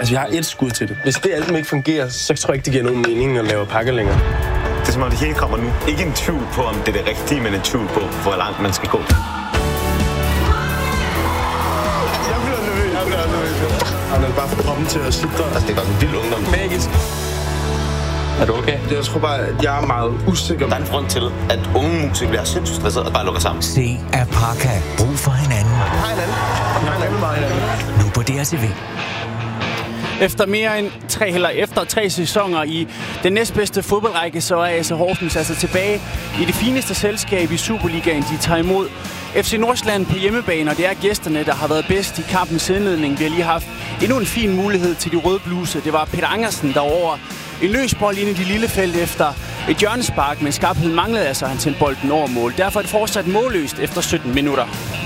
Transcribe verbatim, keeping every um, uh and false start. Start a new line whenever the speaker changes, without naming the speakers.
Altså, jeg har et skud til det. Hvis det alt ikke fungerer, så tror jeg ikke, det giver nogen mening at lave pakker længere.
Det er som om det hele kommer nu. Ikke en tvivl på, om det er det rigtige, men en tvivl på, hvor langt man skal gå.
Jeg bliver nervøs. Jeg bliver nervøs. Han er bare for kroppen til at sidde der.
Altså, det er bare en vild ungdom.
Magisk.
Er du okay?
Jeg tror bare, at jeg er meget usikker.
Der er en grund til, at unge musikere bliver sindssygt stresset og bare lukker sammen.
Se Apaka. Brug for hinanden.
Hej hinanden. Hej hinanden. Hej hinanden.
Nu på D R T V.
Efter mere end tre, eller efter tre sæsoner i den næstbedste fodboldrække, så er A S Horsens altså tilbage i det fineste selskab i Superligaen. De tager imod F C Nordsjælland på hjemmebane, og det er gæsterne, der har været bedst i kampens indledning. Vi har lige haft endnu en fin mulighed til de røde bluse. Det var Peter Angersen, der over en løs bold ind i de lille felt efter et hjørnespark, men skarpheden manglede altså, han sendte bolden over mål. Derfor er det fortsat målløst efter sytten minutter.